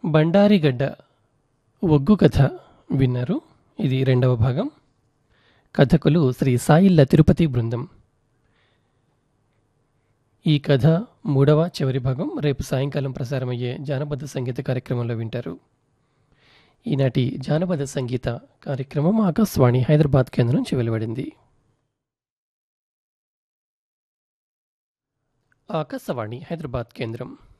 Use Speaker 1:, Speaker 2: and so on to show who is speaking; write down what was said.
Speaker 1: బండారిగడ్డ ఒగ్గు కథ విన్నారు. ఇది రెండవ భాగం. కథకులు శ్రీ సాయిల్ల తిరుపతి బృందం. ఈ కథ మూడవ చివరి భాగం రేపు సాయంకాలం ప్రసారమయ్యే జానపద సంగీత కార్యక్రమంలో వింటారు. ఈనాటి జానపద సంగీత కార్యక్రమం ఆకాశవాణి హైదరాబాద్ కేంద్రం నుంచి వెలువడింది. ఆకాశవాణి హైదరాబాద్ కేంద్రం